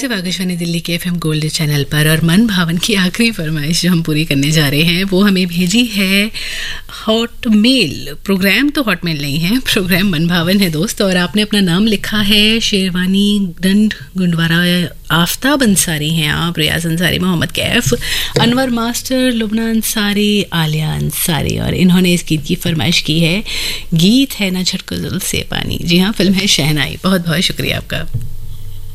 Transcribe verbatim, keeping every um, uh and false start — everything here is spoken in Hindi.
सिर्फ आकाशवाणी दिल्ली के एफएम गोल्ड चैनल पर। और मन भावन की आखिरी फरमाइश जो हम पूरी करने जा रहे हैं वो हमें भेजी है हॉटमेल। प्रोग्राम तो हॉटमेल नहीं है, प्रोग्राम मन भावन है दोस्त। और आपने अपना नाम लिखा है शेरवानी डंड गुंडवारा, आफ्ताब अंसारी हैं आप, रियाज अंसारी, मोहम्मद कैफ, अनवर मास्टर, लुबना अंसारी, आलिया अंसारी। और इन्होंने इस गीत की फरमाइश की है, गीत है ना झटको जुल्फ से पानी। जी हाँ, फिल्म है शहनाई। बहुत बहुत शुक्रिया आपका।